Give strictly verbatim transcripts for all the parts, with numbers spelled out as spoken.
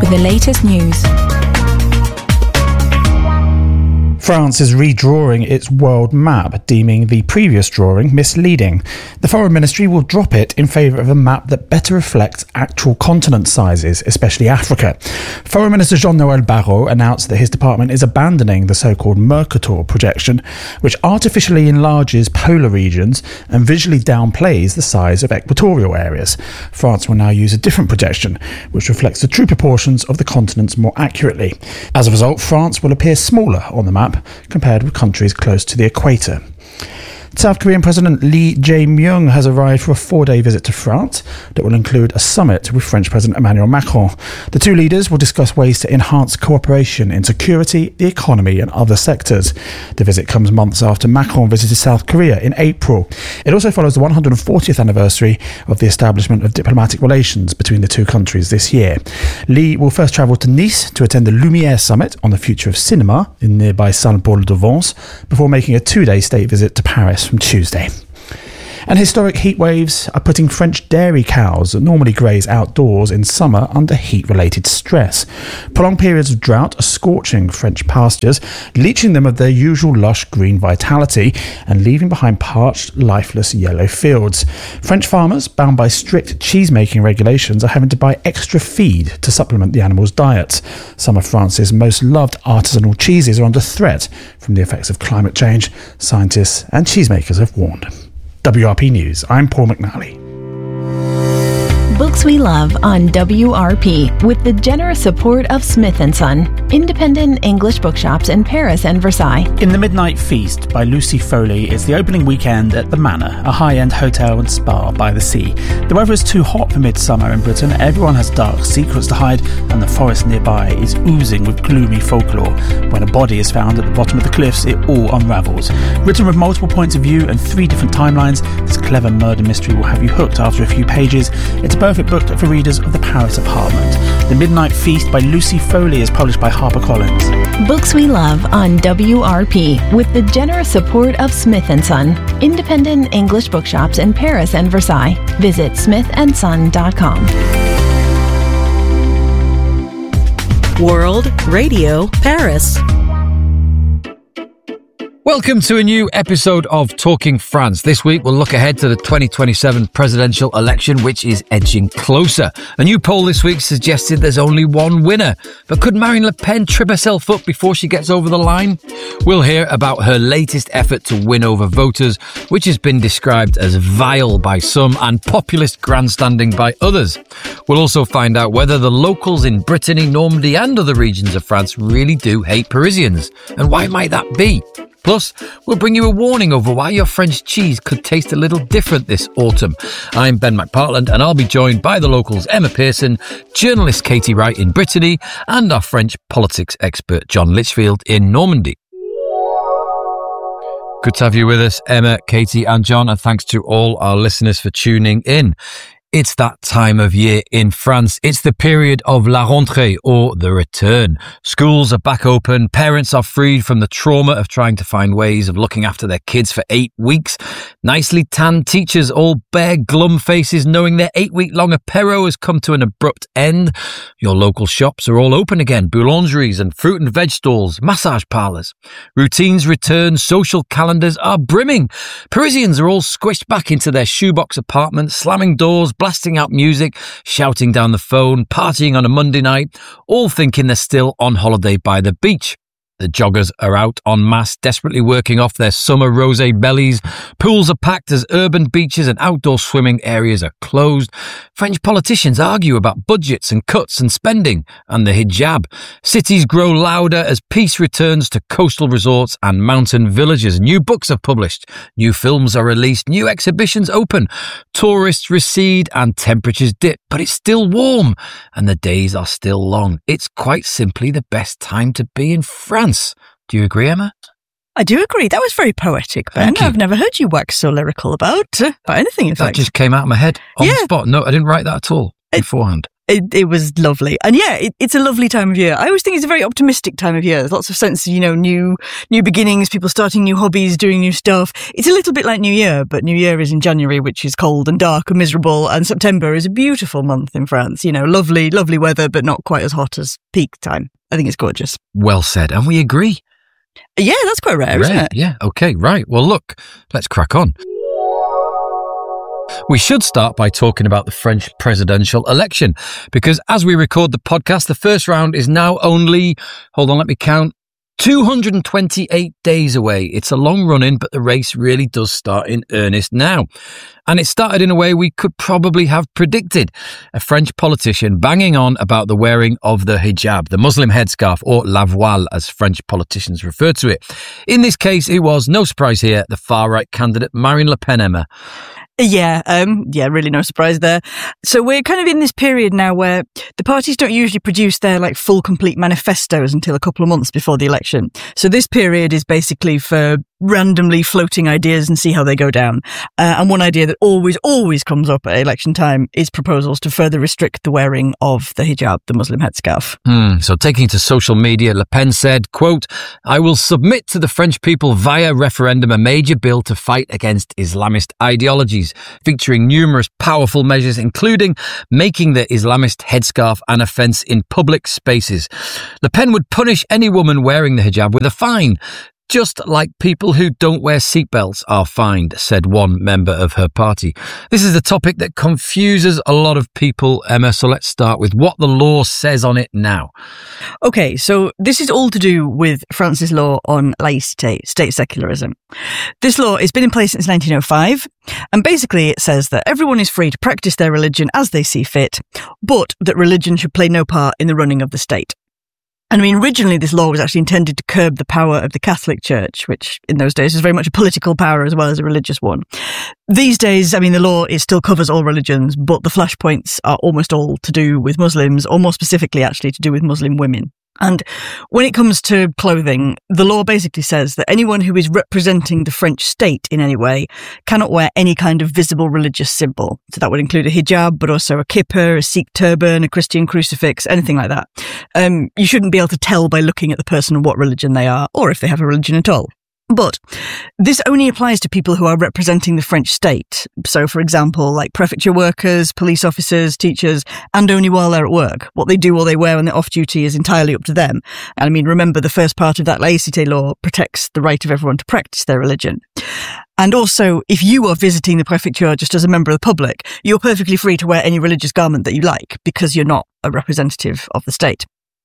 with the latest news. France is redrawing its world map, deeming the previous drawing misleading. The Foreign Ministry will drop it in favour of a map that better reflects actual continent sizes, especially Africa. Foreign Minister Jean-Noël Barrot announced that his department is abandoning the so-called Mercator projection, which artificially enlarges polar regions and visually downplays the size of equatorial areas. France will now use a different projection, which reflects the true proportions of the continents more accurately. As a result, France will appear smaller on the map compared with countries close to the equator. South Korean President Lee Jae-myung has arrived for a four-day visit to France that will include a summit with French President Emmanuel Macron. The two leaders will discuss ways to enhance cooperation in security, the economy and other sectors. The visit comes months after Macron visited South Korea in April. It also follows the one hundred fortieth anniversary of the establishment of diplomatic relations between the two countries this year. Lee will first travel to Nice to attend the Lumière Summit on the future of cinema in nearby Saint-Paul-de-Vence before making a two-day state visit to Paris from Tuesday. And historic heat waves are putting French dairy cows that normally graze outdoors in summer under heat-related stress. Prolonged periods of drought are scorching French pastures, leaching them of their usual lush green vitality and leaving behind parched, lifeless yellow fields. French farmers, bound by strict cheese-making regulations, are having to buy extra feed to supplement the animals' diets. Some of France's most loved artisanal cheeses are under threat from the effects of climate change, scientists and cheesemakers have warned. W R P News, I'm Paul McNally. Books we love on W R P with the generous support of Smith and Son, independent English bookshops in Paris and Versailles. In the Midnight Feast by Lucy Foley is the opening weekend at The Manor, a high-end hotel and spa by the sea. The weather is too hot for midsummer in Britain. Everyone has dark secrets to hide and the forest nearby is oozing with gloomy folklore. When a body is found at the bottom of the cliffs, it all unravels. Written with multiple points of view and three different timelines, this clever murder mystery will have you hooked after a few pages. It's a perfect book for readers of the Paris apartment. The Midnight Feast by Lucy Foley is published by HarperCollins. Books we love on W R P with the generous support of Smith and Son, independent English bookshops in Paris and Versailles. Visit smith and son dot com. World Radio Paris. Welcome to a new episode of Talking France. This week we'll look ahead to the twenty twenty-seven presidential election, which is edging closer. A new poll this week suggested there's only one winner. But could Marine Le Pen trip herself up before she gets over the line? We'll hear about her latest effort to win over voters, which has been described as vile by some and populist grandstanding by others. We'll also find out whether the locals in Brittany, Normandy and other regions of France really do hate Parisians. And why might that be? Plus, we'll bring you a warning over why your French cheese could taste a little different this autumn. I'm Ben McPartland and I'll be joined by the locals Emma Pearson, journalist Katie Wright in Brittany and our French politics expert John Litchfield in Normandy. Good to have you with us, Emma, Katie and John, and thanks to all our listeners for tuning in. It's that time of year in France. It's the period of la rentrée, or the return. Schools are back open. Parents are freed from the trauma of trying to find ways of looking after their kids for eight weeks. Nicely tanned teachers all bear glum faces knowing their eight-week-long apéro has come to an abrupt end. Your local shops are all open again. Boulangeries and fruit and veg stalls, massage parlours. Routines return. Social calendars are brimming. Parisians are all squished back into their shoebox apartments, slamming doors, blasting out music, shouting down the phone, partying on a Monday night, all thinking they're still on holiday by the beach. The joggers are out en masse, desperately working off their summer rosé bellies. Pools are packed as urban beaches and outdoor swimming areas are closed. French politicians argue about budgets and cuts and spending and the hijab. Cities grow louder as peace returns to coastal resorts and mountain villages. New books are published. New films are released. New exhibitions open. Tourists recede and temperatures dip, but it's still warm and the days are still long. It's quite simply the best time to be in France. Do you agree, Emma? I do agree. That was very poetic, Ben. I've never heard you wax so lyrical about, uh, about anything, in that fact. That just came out of my head on yeah. the spot. No, I didn't write that at all it, beforehand. It, it was lovely. And yeah, it, it's a lovely time of year. I always think it's a very optimistic time of year. There's lots of sense of, you know, new new beginnings, people starting new hobbies, doing new stuff. It's a little bit like New Year, but New Year is in January, which is cold and dark and miserable. And September is a beautiful month in France. You know, lovely, lovely weather, but not quite as hot as peak time. I think it's gorgeous. Well said. And we agree. Yeah, that's quite rare, rare, isn't it? Yeah, okay, right. Well, look, let's crack on. We should start by talking about the French presidential election, because as we record the podcast, the first round is now only, hold on, let me count, two hundred twenty-eight days away. It's a long run-in, but the race really does start in earnest now. And it started in a way we could probably have predicted. A French politician banging on about the wearing of the hijab, the Muslim headscarf, or la voile, as French politicians refer to it. In this case, it was, no surprise here, the far-right candidate Marine Le Pen, Emma. Yeah, um, yeah, really no surprise there. So we're kind of in this period now where the parties don't usually produce their like full complete manifestos until a couple of months before the election. So this period is basically for randomly floating ideas and see how they go down. Uh, and one idea that always, always comes up at election time is proposals to further restrict the wearing of the hijab, the Muslim headscarf. Mm, so taking to social media, Le Pen said, quote, "I will submit to the French people via referendum a major bill to fight against Islamist ideologies, featuring numerous powerful measures, including making the Islamist headscarf an offence in public spaces. Le Pen would punish any woman wearing the hijab with a fine, just like people who don't wear seatbelts are fined," said one member of her party. This is a topic that confuses a lot of people, Emma, so let's start with what the law says on it now. Okay, so this is all to do with France's law on laïcité, state secularism. This law has been in place since nineteen oh five, and basically it says that everyone is free to practice their religion as they see fit, but that religion should play no part in the running of the state. And I mean, originally this law was actually intended to curb the power of the Catholic Church, which in those days was very much a political power as well as a religious one. These days, I mean, the law, it still covers all religions, but the flashpoints are almost all to do with Muslims, or more specifically actually to do with Muslim women. And when it comes to clothing, the law basically says that anyone who is representing the French state in any way cannot wear any kind of visible religious symbol. So that would include a hijab, but also a kippah, a Sikh turban, a Christian crucifix, anything like that. Um, you shouldn't be able to tell by looking at the person what religion they are, or if they have a religion at all. But this only applies to people who are representing the French state. So, for example, like prefecture workers, police officers, teachers, and only while they're at work. What they do while they wear when they're off duty is entirely up to them. And I mean, remember, the first part of that laïcité law protects the right of everyone to practice their religion. And also, if you are visiting the prefecture just as a member of the public, you're perfectly free to wear any religious garment that you like because you're not a representative of the state.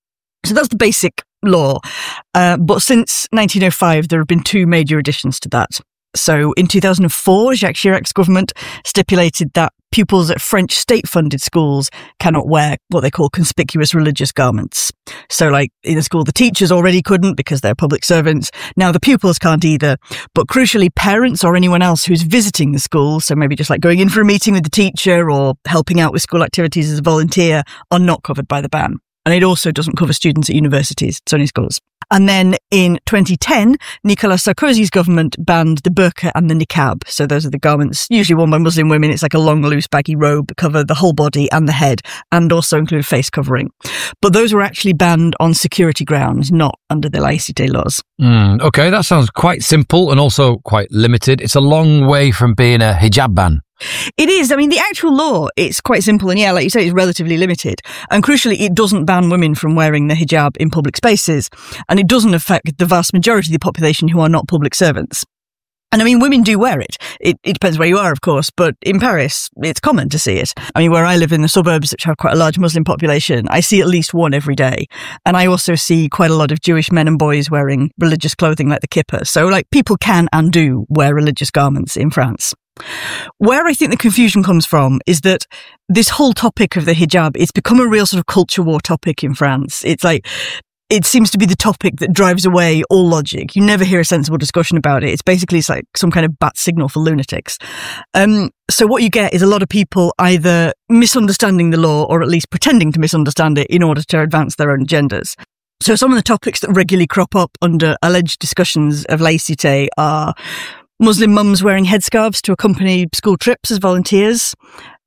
So that's the basic law. Uh, but since nineteen oh five, there have been two major additions to that. So in two thousand four, Jacques Chirac's government stipulated that pupils at French state-funded schools cannot wear what they call conspicuous religious garments. So like in the school, the teachers already couldn't because they're public servants. Now the pupils can't either. But crucially, parents or anyone else who's visiting the school, so maybe just like going in for a meeting with the teacher or helping out with school activities as a volunteer, are not covered by the ban. And it also doesn't cover students at universities, it's only schools. And then in twenty ten, Nicolas Sarkozy's government banned the burqa and the niqab. So those are the garments usually worn by Muslim women. It's like a long, loose, baggy robe that cover the whole body and the head, and also include a face covering. But those were actually banned on security grounds, not under the laïcité laws. Mm, okay, that sounds quite simple and also quite limited. It's a long way from being a hijab ban. It is. I mean, the actual law, it's quite simple. And yeah, like you say, it's relatively limited. And crucially, it doesn't ban women from wearing the hijab in public spaces. And it doesn't affect the vast majority of the population who are not public servants. And I mean, women do wear it. it. It depends where you are, of course, but in Paris, it's common to see it. I mean, where I live in the suburbs, which have quite a large Muslim population, I see at least one every day. And I also see quite a lot of Jewish men and boys wearing religious clothing like the kippah. So like people can and do wear religious garments in France. Where I think the confusion comes from is that this whole topic of the hijab, it's become a real sort of culture war topic in France. It's like, it seems to be the topic that drives away all logic. You never hear a sensible discussion about it. It's basically it's like some kind of bat signal for lunatics. Um, so what you get is a lot of people either misunderstanding the law or at least pretending to misunderstand it in order to advance their own agendas. So some of the topics that regularly crop up under alleged discussions of laïcité are Muslim mums wearing headscarves to accompany school trips as volunteers,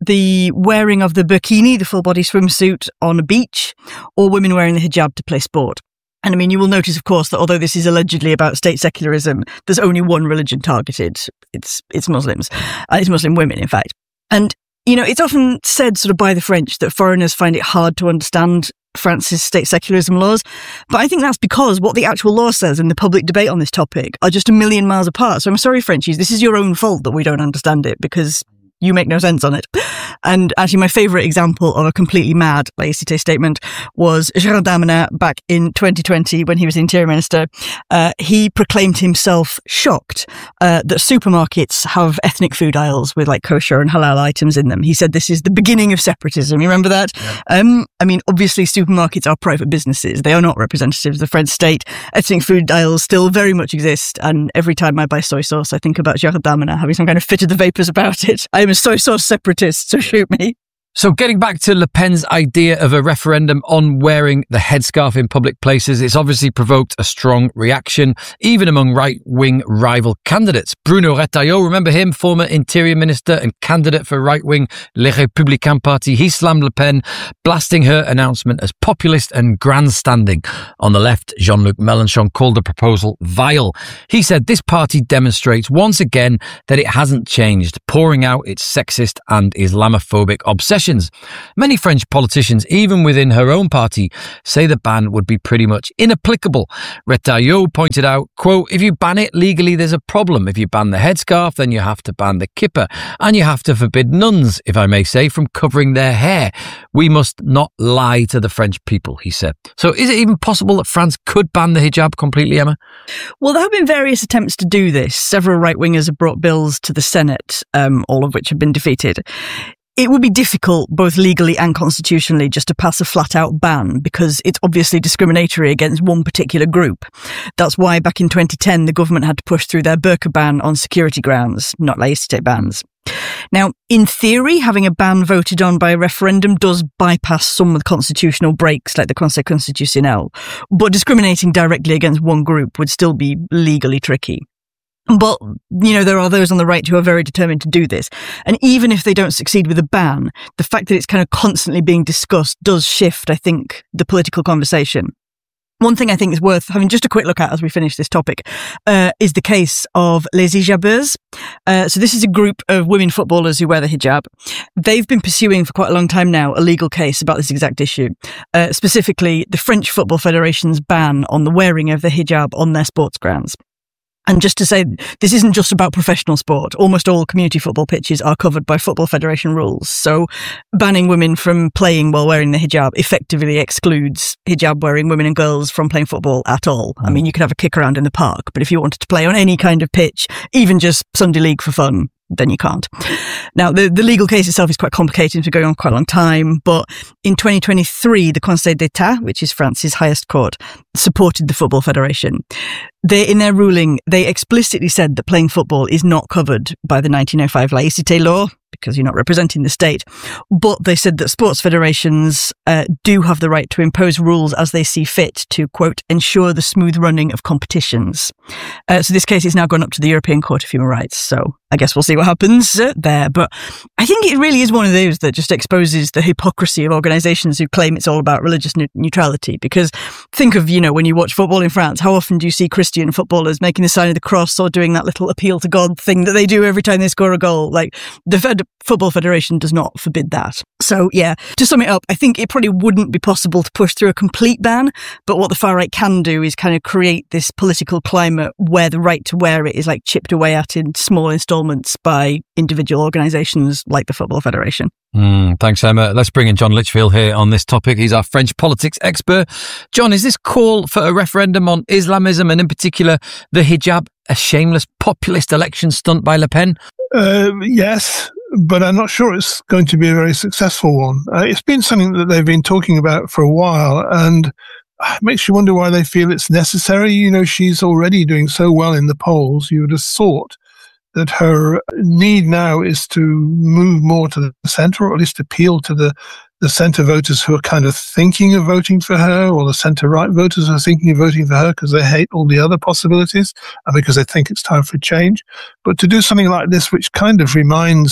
the wearing of the burkini, the full-body swimsuit, on a beach, or women wearing the hijab to play sport. And I mean, you will notice, of course, that although this is allegedly about state secularism, there's only one religion targeted. It's it's Muslims. Uh, it's Muslim women, in fact. And, you know, it's often said sort of by the French that foreigners find it hard to understand France's state secularism laws. But I think that's because what the actual law says and the public debate on this topic are just a million miles apart. So I'm sorry, Frenchies, this is your own fault that we don't understand it, because you make no sense on it. And actually, my favourite example of a completely mad laïcité statement was Gérald Darmanin back in twenty twenty when he was the Interior Minister. Uh, he proclaimed himself shocked uh, that supermarkets have ethnic food aisles with like kosher and halal items in them. He said this is the beginning of separatism. You remember that? Yeah. Um, I mean, obviously, supermarkets are private businesses. They are not representatives of the French state. Ethnic food aisles still very much exist. And every time I buy soy sauce, I think about Gérald Darmanin having some kind of fit of the vapours about it. I am a soy sauce separatist, so shoot me. So getting back to Le Pen's idea of a referendum on wearing the headscarf in public places, it's obviously provoked a strong reaction, even among right-wing rival candidates. Bruno Retailleau, remember him, former Interior Minister and candidate for right-wing Les Républicains party. He slammed Le Pen, blasting her announcement as populist and grandstanding. On the left, Jean-Luc Mélenchon called the proposal vile. He said this party demonstrates once again that it hasn't changed, pouring out its sexist and Islamophobic obsession. Many French politicians, even within her own party, say the ban would be pretty much inapplicable. Retailleau pointed out, quote, if you ban it legally, there's a problem. If you ban the headscarf, then you have to ban the kippa. And you have to forbid nuns, if I may say, from covering their hair. We must not lie to the French people, he said. So is it even possible that France could ban the hijab completely, Emma? Well, there have been various attempts to do this. Several right-wingers have brought bills to the Senate, um, all of which have been defeated. It would be difficult, both legally and constitutionally, just to pass a flat-out ban because it's obviously discriminatory against one particular group. That's why back in twenty ten, the government had to push through their burqa ban on security grounds, not laïcité bans. Now, in theory, having a ban voted on by a referendum does bypass some of the constitutional breaks like the Conseil Constitutionnel, but discriminating directly against one group would still be legally tricky. But, you know, there are those on the right who are very determined to do this. And even if they don't succeed with a ban, the fact that it's kind of constantly being discussed does shift, I think, the political conversation. One thing I think is worth having just a quick look at as we finish this topic uh, is the case of Les Hijabeuses. Uh, so this is a group of women footballers who wear the hijab. They've been pursuing for quite a long time now a legal case about this exact issue, uh, specifically the French Football Federation's ban on the wearing of the hijab on their sports grounds. And just to say, this isn't just about professional sport. Almost all community football pitches are covered by Football Federation rules. So banning women from playing while wearing the hijab effectively excludes hijab-wearing women and girls from playing football at all. I mean, you could have a kick around in the park, but if you wanted to play on any kind of pitch, even just Sunday League for fun, then you can't. Now, the, the legal case itself is quite complicated. It's been going on quite a long time. But in twenty twenty-three, the Conseil d'État, which is France's highest court, supported the Football Federation. They, in their ruling, they explicitly said that playing football is not covered by the nineteen oh five laïcité law, because you're not representing the state. But they said that sports federations uh, do have the right to impose rules as they see fit to, quote, ensure the smooth running of competitions. Uh, so this case is now gone up to the European Court of Human Rights. So I guess we'll see what happens uh, there. But I think it really is one of those that just exposes the hypocrisy of organisations who claim it's all about religious ne- neutrality. Because think of, you know, when you watch football in France, how often do you see Christian footballers making the sign of the cross or doing that little appeal to God thing that they do every time they score a goal? Like, the Fed- Football Federation does not forbid that. So, yeah, to sum it up, I think it probably wouldn't be possible to push through a complete ban, but what the far right can do is kind of create this political climate where the right to wear it is like chipped away at in small installments by individual organisations like the Football Federation. Mm, thanks, Emma. Let's bring in John Litchfield here on this topic. He's our French politics expert. John, is this call for a referendum on Islamism and in particular the hijab a shameless populist election stunt by Le Pen? Uh, yes, but I'm not sure it's going to be a very successful one. Uh, it's been something that they've been talking about for a while, and it makes you wonder why they feel it's necessary. You know, she's already doing so well in the polls. You would have thought that her need now is to move more to the centre, or at least appeal to the, the centre voters who are kind of thinking of voting for her, or the centre-right voters who are thinking of voting for her because they hate all the other possibilities and because they think it's time for change. But to do something like this, which kind of reminds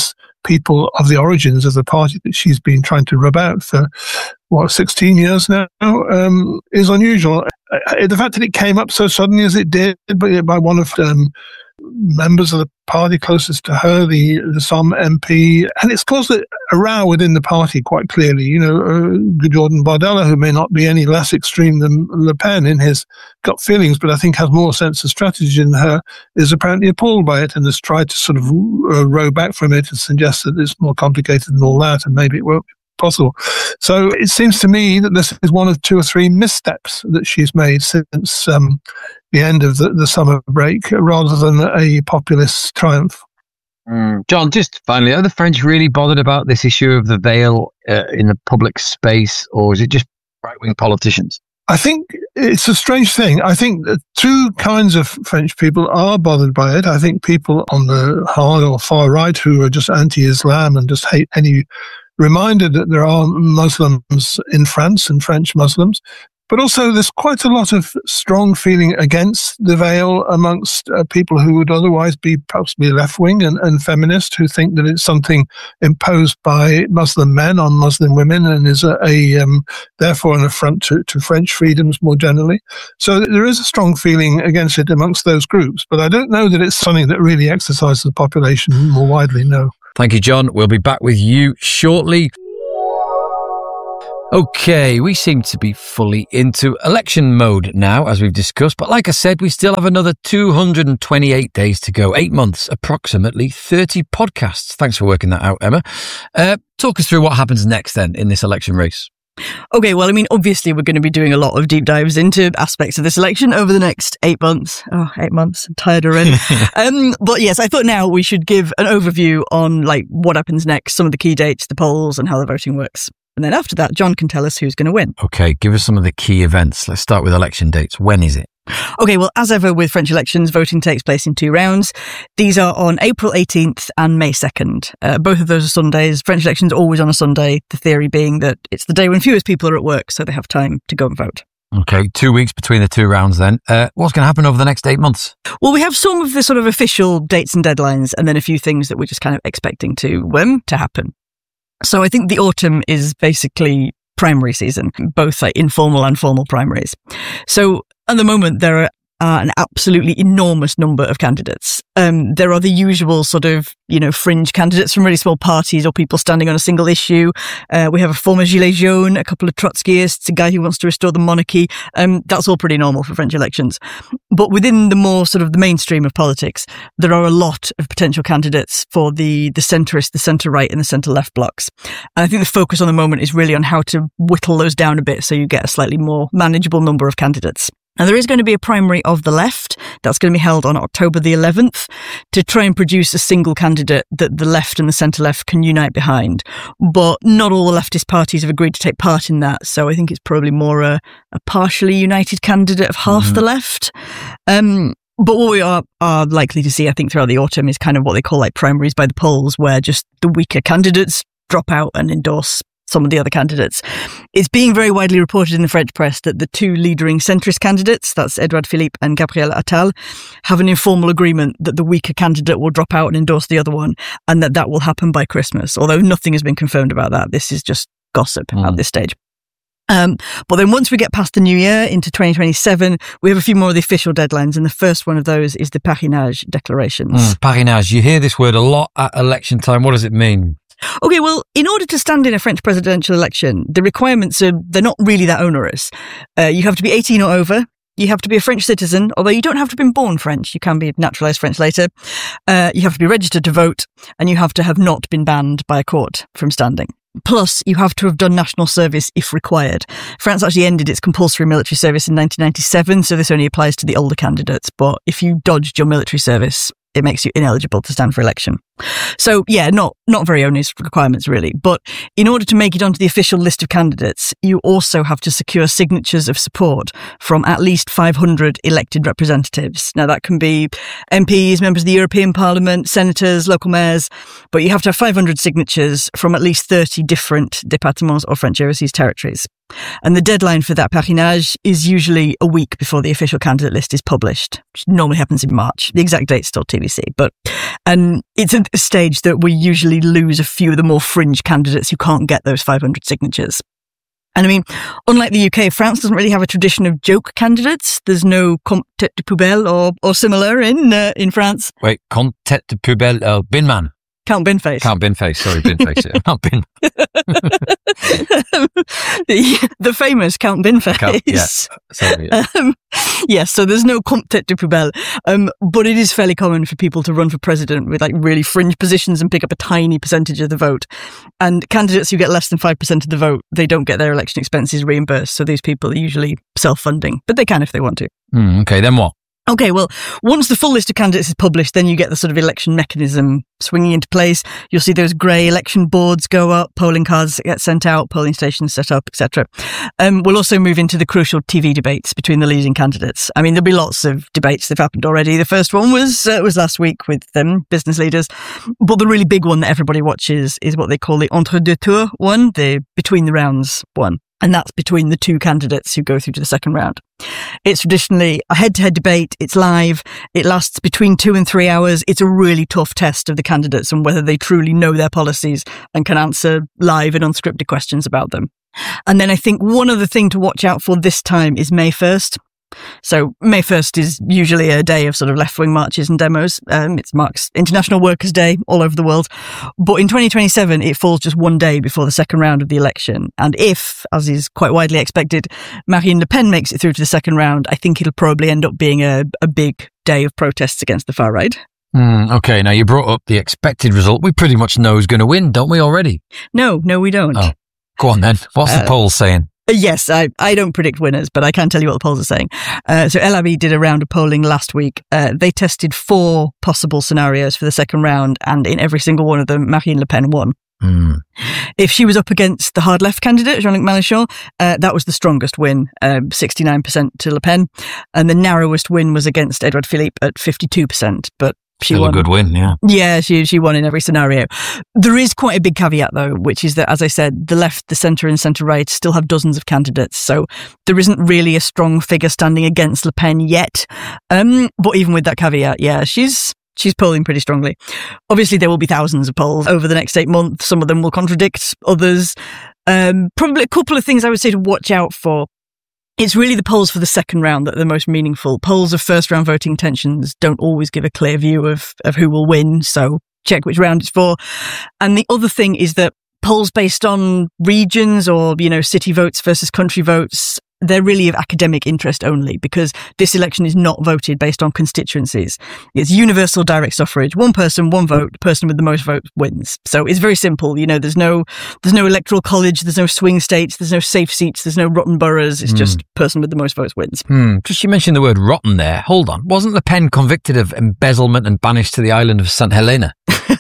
people of the origins of the party that she's been trying to rub out for, what, sixteen years now, um, is unusual. Uh, the fact that it came up so suddenly as it did by, by one of um, members of the party closest to her, the, the Somme M P, and it's caused a, a row within the party quite clearly. You know, uh, Jordan Bardella, who may not be any less extreme than Le Pen in his gut feelings, but I think has more sense of strategy than her, is apparently appalled by it and has tried to sort of uh, row back from it and suggest that it's more complicated than all that and maybe it won't be possible. So it seems to me that this is one of two or three missteps that she's made since um, the end of the, the summer break, rather than a populist triumph. Mm. John, just finally, are the French really bothered about this issue of the veil uh, in the public space, or is it just right-wing politicians? I think it's a strange thing. I think that two kinds of French people are bothered by it. I think people on the hard or far right who are just anti-Islam and just hate any reminder that there are Muslims in France and French Muslims. But also there's quite a lot of strong feeling against the veil amongst uh, people who would otherwise be possibly left-wing and, and feminist, who think that it's something imposed by Muslim men on Muslim women and is a, a um, therefore an affront to, to French freedoms more generally. So there is a strong feeling against it amongst those groups. But I don't know that it's something that really exercises the population more widely, no. Thank you, John. We'll be back with you shortly. Okay, we seem to be fully into election mode now, as we've discussed. But like I said, we still have another two hundred twenty-eight days to go. Eight months, approximately thirty podcasts. Thanks for working that out, Emma. Uh, talk us through what happens next then in this election race. Okay, well, I mean, obviously we're going to be doing a lot of deep dives into aspects of this election over the next eight months. Oh, eight months. I'm tired already. um, but yes, I thought now we should give an overview on like what happens next, some of the key dates, the polls and how the voting works. And then after that, John can tell us who's going to win. Okay, give us some of the key events. Let's start with election dates. When is it? Okay, well, as ever with French elections, voting takes place in two rounds. These are on April eighteenth and May second. Uh, both of those are Sundays. French elections are always on a Sunday, the theory being that it's the day when fewest people are at work, so they have time to go and vote. Okay, two weeks between the two rounds then. Uh, what's going to happen over the next eight months? Well, we have some of the sort of official dates and deadlines, and then a few things that we're just kind of expecting to, um, to happen. So I think the autumn is basically primary season, both like informal and formal primaries. So at the moment, there are uh, an absolutely enormous number of candidates. Um, there are the usual sort of, you know, fringe candidates from really small parties or people standing on a single issue. Uh, we have a former Gilets jaunes, a couple of Trotskyists, a guy who wants to restore the monarchy. Um, that's all pretty normal for French elections. But within the more sort of the mainstream of politics, there are a lot of potential candidates for the, the centrist, the centre-right and the centre-left blocks. And I think the focus on the moment is really on how to whittle those down a bit so you get a slightly more manageable number of candidates. Now, there is going to be a primary of the left that's going to be held on October the eleventh to try and produce a single candidate that the left and the centre-left can unite behind. But not all the leftist parties have agreed to take part in that, so I think it's probably more a, a partially united candidate of half mm-hmm. the left. Um, but what we are, are likely to see, I think, throughout the autumn is kind of what they call like primaries by the polls, where just the weaker candidates drop out and endorse some of the other candidates. It's being very widely reported in the French press that the two leading centrist candidates, that's Edouard Philippe and Gabriel Attal, have an informal agreement that the weaker candidate will drop out and endorse the other one, and that that will happen by Christmas. Although nothing has been confirmed about that. This is just gossip mm. at this stage. Um, but then once we get past the new year into twenty twenty-seven, we have a few more of the official deadlines. And the first one of those is the parrainage declarations. Mm, parrainage. You hear this word a lot at election time. What does it mean? Okay, well, in order to stand in a French presidential election, the requirements are, they're not really that onerous. Uh, you have to be eighteen or over. You have to be a French citizen, although you don't have to have been born French. You can be naturalised French later. Uh, you have to be registered to vote, and you have to have not been banned by a court from standing. Plus, you have to have done national service if required. France actually ended its compulsory military service in nineteen ninety-seven, so this only applies to the older candidates. But if you dodged your military service, it makes you ineligible to stand for election. So, yeah, not not very onerous requirements, really. But in order to make it onto the official list of candidates, you also have to secure signatures of support from at least five hundred elected representatives. Now, that can be M Ps, members of the European Parliament, senators, local mayors, but you have to have five hundred signatures from at least thirty different départements or French overseas territories. And the deadline for that parrainage is usually a week before the official candidate list is published, which normally happens in March. The exact date's still T B C, but and it's at a stage that we usually lose a few of the more fringe candidates who can't get those five hundred signatures. And I mean, unlike the U K, France doesn't really have a tradition of joke candidates. There's no Comte tête de poubelle or, or similar in uh, in France. Wait, Comte tête de poubelle, uh, Binman. Count Binface. Count Binface, sorry, Binface. Count Bin. the, the famous Count Binface. Count, yeah, sorry. Yeah. Um, yes, so there's no Comte tête de poubelle, um, but it is fairly common for people to run for president with like really fringe positions and pick up a tiny percentage of the vote. And candidates who get less than five percent of the vote, they don't get their election expenses reimbursed. So these people are usually self-funding, but they can if they want to. Mm, okay, then what? Okay, well, once the full list of candidates is published, then you get the sort of election mechanism swinging into place. You'll see those grey election boards go up, polling cards get sent out, polling stations set up, et cetera. Um, we'll also move into the crucial T V debates between the leading candidates. I mean, there'll be lots of debates that have happened already. The first one was uh, was last week with um, business leaders. But the really big one that everybody watches is what they call the entre-deux tours one, the between the rounds one. And that's between the two candidates who go through to the second round. It's traditionally a head-to-head debate. It's live. It lasts between two and three hours. It's a really tough test of the candidates and whether they truly know their policies and can answer live and unscripted questions about them. And then I think one other thing to watch out for this time is May first. So May first is usually a day of sort of left-wing marches and demos. Um, it marks International Workers' Day all over the world. But in twenty twenty-seven, it falls just one day before the second round of the election. And if, as is quite widely expected, Marine Le Pen makes it through to the second round, I think it'll probably end up being a, a big day of protests against the far right. Mm, okay, now you brought up the expected result. We pretty much know who's going to win, don't we already? No, no, we don't. Oh, go on then. What's uh, the poll saying? Yes, I, I don't predict winners, but I can tell you what the polls are saying. Uh, so L R B did a round of polling last week. Uh, they tested four possible scenarios for the second round, and in every single one of them, Marine Le Pen won. Mm. If she was up against the hard left candidate, Jean-Luc Mélenchon, uh, that was the strongest win, uh, sixty-nine percent to Le Pen. And the narrowest win was against Edouard Philippe at fifty-two percent. But she Still won. a good win, yeah. Yeah, she she won in every scenario. There is quite a big caveat, though, which is that, as I said, the left, the centre and centre-right still have dozens of candidates. So there isn't really a strong figure standing against Le Pen yet. Um, but even with that caveat, yeah, she's she's polling pretty strongly. Obviously, there will be thousands of polls over the next eight months. Some of them will contradict others. Um, probably a couple of things I would say to watch out for. It's really the polls for the second round that are the most meaningful. Polls of first round voting intentions don't always give a clear view of, of who will win. So check which round it's for. And the other thing is that polls based on regions or, you know, city votes versus country votes, they're really of academic interest only because this election is not voted based on constituencies. It's universal direct suffrage. One person, one vote. The person with the most votes wins. So it's very simple. You know, there's no, there's no electoral college. There's no swing states. There's no safe seats. There's no rotten boroughs. It's mm. just person with the most votes wins. Mm. Just you mentioned the word rotten there. Hold on. Wasn't Le Pen convicted of embezzlement and banished to the island of Saint Helena?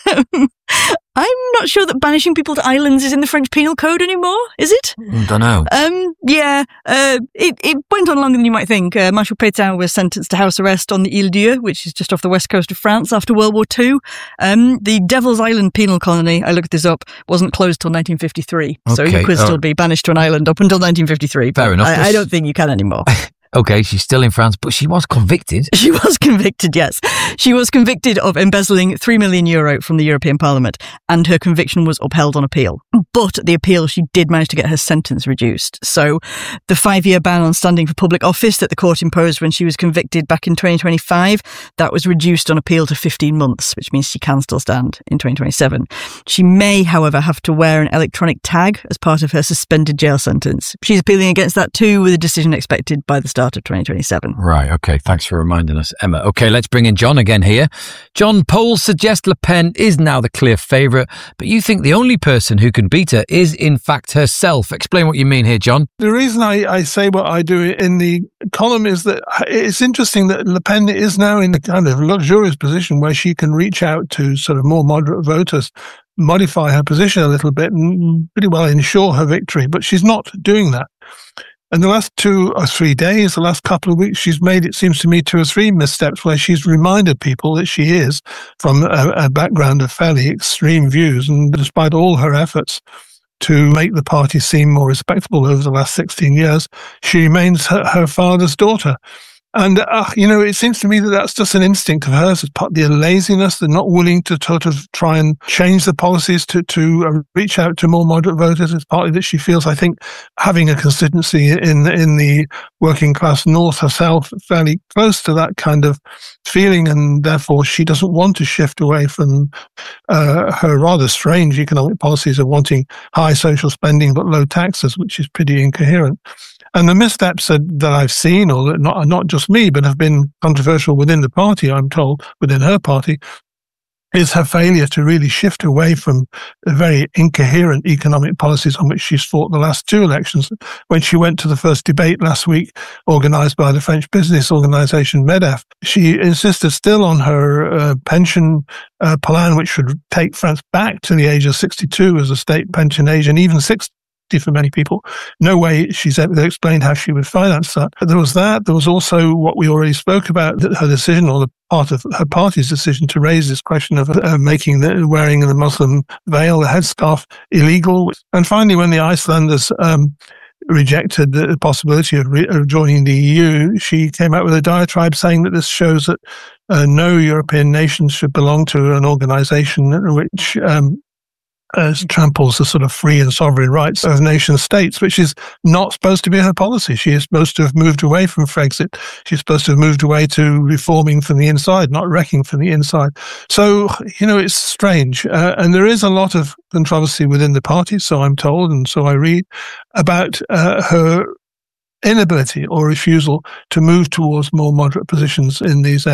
I'm not sure that banishing people to islands is in the French penal code anymore, is it? Don't know. Um, yeah, uh, it, it went on longer than you might think. Uh, Marshal Pétain was sentenced to house arrest on the Ile d'Yeu, which is just off the west coast of France after World War Two. Um, the Devil's Island penal colony, I looked this up, wasn't closed till nineteen fifty-three. Okay. So you could oh. still be banished to an island up until nineteen fifty-three. Fair enough. I, I don't think you can anymore. Okay, she's still in France, but she was convicted. She was convicted, yes. She was convicted of embezzling three million euro from the European Parliament, and her conviction was upheld on appeal. But at the appeal, she did manage to get her sentence reduced. So the five-year ban on standing for public office that the court imposed when she was convicted back in twenty twenty-five, that was reduced on appeal to fifteen months, which means she can still stand in twenty twenty-seven. She may, however, have to wear an electronic tag as part of her suspended jail sentence. She's appealing against that too, with a decision expected by the start of twenty twenty-seven. Right, okay, thanks for reminding us, Emma. Okay, let's bring in John again here. John, polls suggest Le Pen is now the clear favourite, but you think the only person who can beat her is in fact herself. Explain what you mean here, John. The reason I, I say what I do in the column is that it's interesting that Le Pen is now in a kind of luxurious position where she can reach out to sort of more moderate voters, modify her position a little bit and pretty well ensure her victory, but she's not doing that. And the last two or three days, the last couple of weeks, she's made, it seems to me, two or three missteps where she's reminded people that she is from a, a background of fairly extreme views. And despite all her efforts to make the party seem more respectable over the last sixteen years, she remains her, her father's daughter. And, uh, you know, it seems to me that that's just an instinct of hers. It's partly a laziness. They're not willing to sort of try and change the policies to, to uh, reach out to more moderate voters. It's partly that she feels, I think, having a constituency in, in the working class north herself, fairly close to that kind of feeling. And therefore, she doesn't want to shift away from uh, her rather strange economic policies of wanting high social spending but low taxes, which is pretty incoherent. And the missteps that, that I've seen, or not, not just me, but have been controversial within the party, I'm told, within her party, is her failure to really shift away from the very incoherent economic policies on which she's fought the last two elections. When she went to the first debate last week, organised by the French business organisation MEDEF, she insisted still on her uh, pension uh, plan, which would take France back to the age of sixty-two as a state pension age, and even sixty for many people. No way she's able to explain how she would finance that. But there was that. There was also what we already spoke about, that her decision, or the part of her party's decision, to raise this question of uh, making the wearing the Muslim veil, the headscarf, illegal. And finally, when the Icelanders um, rejected the possibility of, re- of joining the E U, she came out with a diatribe saying that this shows that uh, no European nation should belong to an organisation which um, Uh, tramples the sort of free and sovereign rights of nation states, which is not supposed to be her policy. She is supposed to have moved away from Frexit. She's supposed to have moved away to reforming from the inside, not wrecking from the inside. So, you know, it's strange. Uh, and there is a lot of controversy within the party, so I'm told, and so I read, about uh, her inability or refusal to move towards more moderate positions in these areas.